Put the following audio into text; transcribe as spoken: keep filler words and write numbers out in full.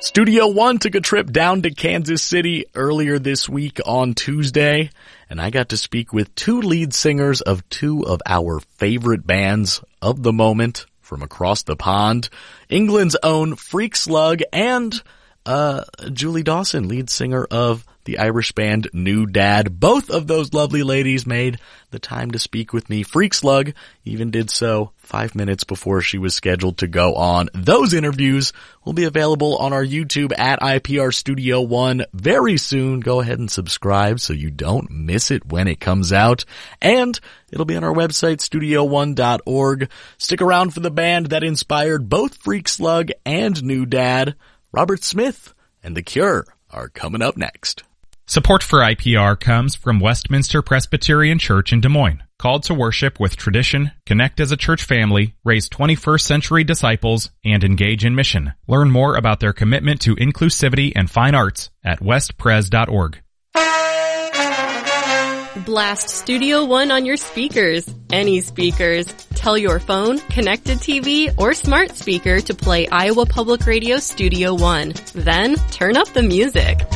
Studio One took a trip down to Kansas City earlier this week on Tuesday, and I got to speak with two lead singers of two of our favorite bands of the moment from across the pond, England's own Freak Slug and uh Julie Dawson, lead singer of the Irish band New Dad. Both of those lovely ladies made the time to speak with me. Freak Slug even did so five minutes before she was scheduled to go on. Those interviews will be available on our YouTube at I P R Studio One very soon. Go ahead and subscribe so you don't miss it when it comes out. And it'll be on our website, studio one dot org. Stick around for the band that inspired both Freak Slug and New Dad. Robert Smith and The Cure are coming up next. Support for I P R comes from Westminster Presbyterian Church in Des Moines. Called to worship with tradition, connect as a church family, raise twenty-first century disciples, and engage in mission. Learn more about their commitment to inclusivity and fine arts at west pres dot org. Blast Studio One on your speakers. Any speakers. Tell your phone, connected T V, or smart speaker to play Iowa Public Radio Studio One. Then, turn up the music.